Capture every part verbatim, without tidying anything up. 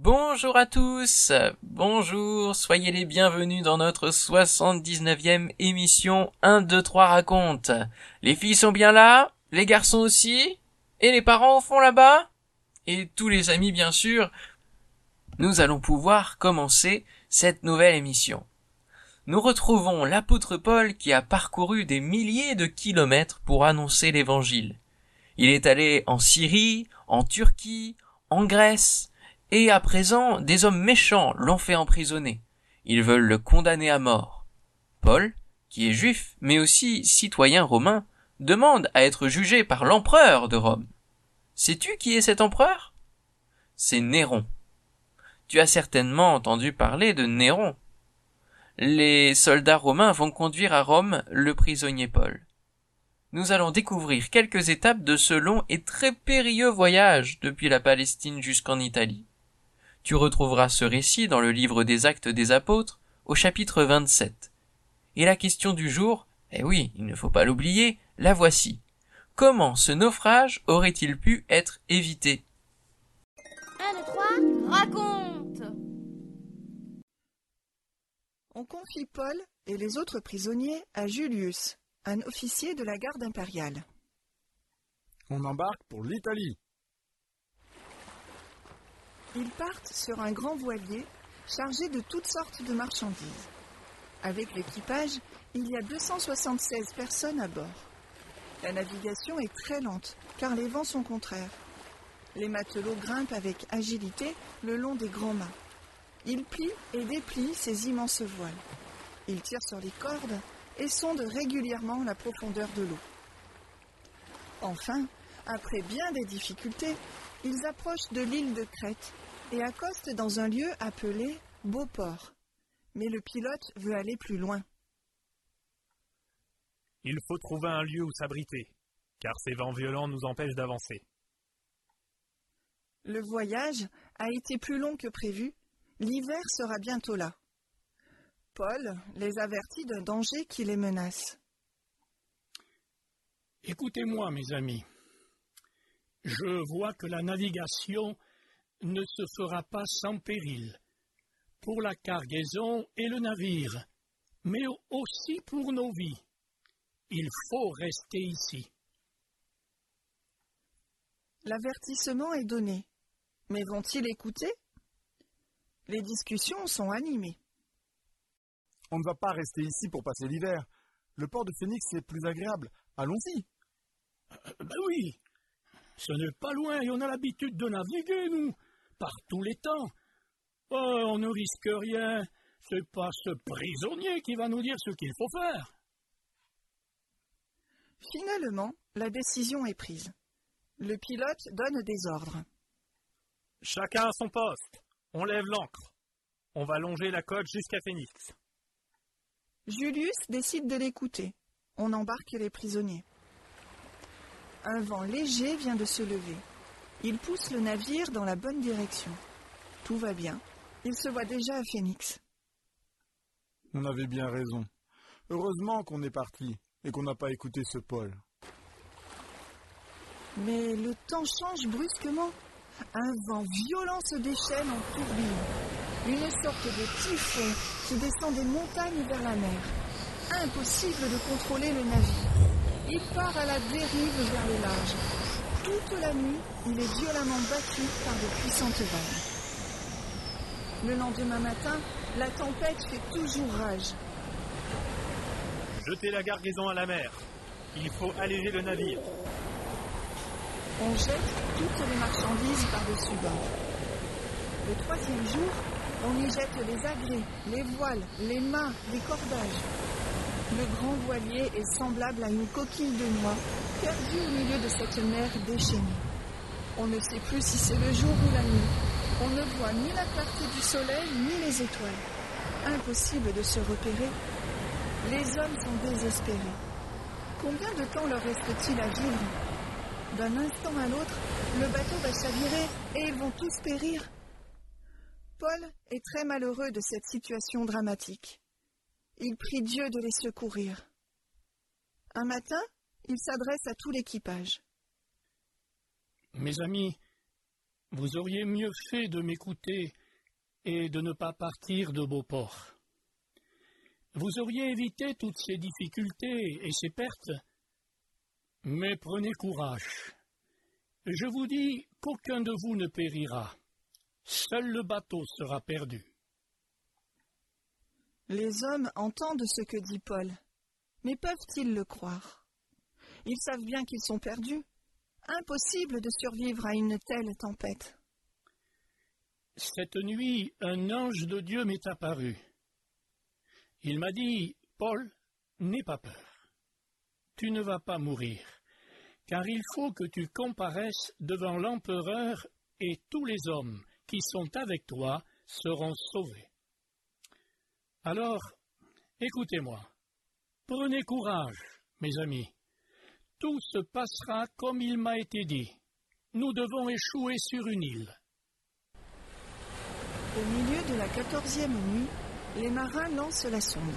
Bonjour à tous, bonjour, soyez les bienvenus dans notre soixante-dix-neuvième émission un, deux, trois raconte. Les filles sont bien là, les garçons aussi, et les parents au fond là-bas, et tous les amis bien sûr. Nous allons pouvoir commencer cette nouvelle émission. Nous retrouvons l'apôtre Paul qui a parcouru des milliers de kilomètres pour annoncer l'évangile. Il est allé en Syrie, en Turquie, en Grèce, et à présent, des hommes méchants l'ont fait emprisonner. Ils veulent le condamner à mort. Paul, qui est juif, mais aussi citoyen romain, demande à être jugé par l'empereur de Rome. Sais-tu qui est cet empereur? C'est Néron. Tu as certainement entendu parler de Néron. Les soldats romains vont conduire à Rome le prisonnier Paul. Nous allons découvrir quelques étapes de ce long et très périlleux voyage depuis la Palestine jusqu'en Italie. Tu retrouveras ce récit dans le livre des Actes des Apôtres, au chapitre vingt-sept. Et la question du jour, eh oui, il ne faut pas l'oublier, la voici. Comment ce naufrage aurait-il pu être évité? un, deux, trois, raconte! On confie Paul et les autres prisonniers à Julius, un officier de la garde impériale. On embarque pour l'Italie. Ils partent sur un grand voilier chargé de toutes sortes de marchandises. Avec l'équipage, il y a deux cent soixante-seize personnes à bord. La navigation est très lente, car les vents sont contraires. Les matelots grimpent avec agilité le long des grands mâts. Ils plient et déplient ces immenses voiles. Ils tirent sur les cordes et sondent régulièrement la profondeur de l'eau. Enfin, après bien des difficultés, ils approchent de l'île de Crète et accostent dans un lieu appelé Beauport. Mais le pilote veut aller plus loin. Il faut trouver un lieu où s'abriter, car ces vents violents nous empêchent d'avancer. Le voyage a été plus long que prévu. L'hiver sera bientôt là. Paul les avertit d'un danger qui les menace. Écoutez-moi, mes amis. Je vois que la navigation ne se fera pas sans péril, pour la cargaison et le navire, mais aussi pour nos vies. Il faut rester ici. L'avertissement est donné, mais vont-ils écouter? Les discussions sont animées. On ne va pas rester ici pour passer l'hiver. Le port de Phoenix est plus agréable. Allons-y. Euh, ben oui, ce n'est pas loin et on a l'habitude de naviguer, nous, par tous les temps. Oh, on ne risque rien. C'est pas ce prisonnier qui va nous dire ce qu'il faut faire. Finalement, la décision est prise. Le pilote donne des ordres. Chacun à son poste. On lève l'ancre. On va longer la côte jusqu'à Phoenix. Julius décide de l'écouter. On embarque les prisonniers. Un vent léger vient de se lever. Il pousse le navire dans la bonne direction. Tout va bien. Il se voit déjà à Phoenix. On avait bien raison. Heureusement qu'on est parti et qu'on n'a pas écouté ce Paul. Mais le temps change brusquement. Un vent violent se déchaîne en tourbillon. Une sorte de typhon qui descend des montagnes vers la mer. Impossible de contrôler le navire. Il part à la dérive vers le large. Toute la nuit, il est violemment battu par de puissantes vagues. Le lendemain matin, la tempête fait toujours rage. Jetez la cargaison à la mer. Il faut alléger le navire. On jette toutes les marchandises par-dessus bord. Le troisième jour, on y jette les agrès, les voiles, les mâts, les cordages. Le grand voilier est semblable à une coquille de noix, perdue au milieu de cette mer déchaînée. On ne sait plus si c'est le jour ou la nuit. On ne voit ni la clarté du soleil, ni les étoiles. Impossible de se repérer. Les hommes sont désespérés. Combien de temps leur reste-t-il à vivre? D'un instant à l'autre, le bateau va chavirer et ils vont tous périr. Paul est très malheureux de cette situation dramatique. Il prie Dieu de les secourir. Un matin, il s'adresse à tout l'équipage. Mes amis, vous auriez mieux fait de m'écouter et de ne pas partir de Beauport. Vous auriez évité toutes ces difficultés et ces pertes, mais prenez courage. Je vous dis qu'aucun de vous ne périra. Seul le bateau sera perdu. Les hommes entendent ce que dit Paul, mais peuvent-ils le croire? Ils savent bien qu'ils sont perdus. Impossible de survivre à une telle tempête. Cette nuit, un ange de Dieu m'est apparu. Il m'a dit, « Paul, n'aie pas peur. Tu ne vas pas mourir, car il faut que tu comparaisses devant l'empereur et tous les hommes qui sont avec toi seront sauvés. Alors, écoutez-moi, prenez courage, mes amis. Tout se passera comme il m'a été dit. Nous devons échouer sur une île. » Au milieu de la quatorzième nuit, les marins lancent la sonde.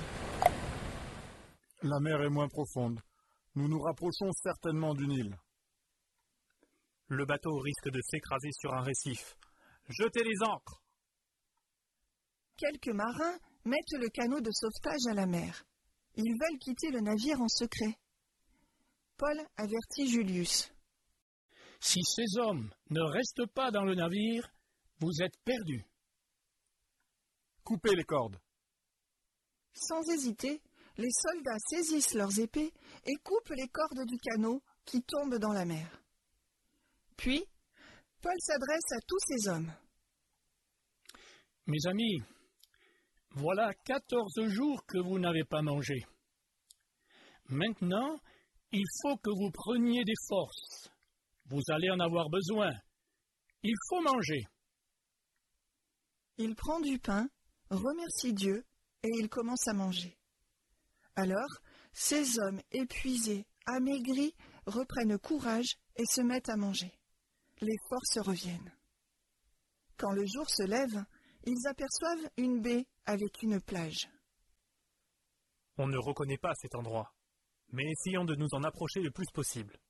La mer est moins profonde. Nous nous rapprochons certainement d'une île. Le bateau risque de s'écraser sur un récif. Jetez les ancres! Quelques marins mettent le canot de sauvetage à la mer. Ils veulent quitter le navire en secret. Paul avertit Julius. « Si ces hommes ne restent pas dans le navire, vous êtes perdus. » Coupez les cordes. Sans hésiter, les soldats saisissent leurs épées et coupent les cordes du canot qui tombe dans la mer. Puis, Paul s'adresse à tous ces hommes. « Mes amis, voilà quatorze jours que vous n'avez pas mangé. Maintenant, il faut que vous preniez des forces. Vous allez en avoir besoin. Il faut manger. » Il prend du pain, remercie Dieu et il commence à manger. Alors, ces hommes épuisés, amaigris, reprennent courage et se mettent à manger. Les forces reviennent. Quand le jour se lève, ils aperçoivent une baie avec une plage. On ne reconnaît pas cet endroit, mais essayons de nous en approcher le plus possible.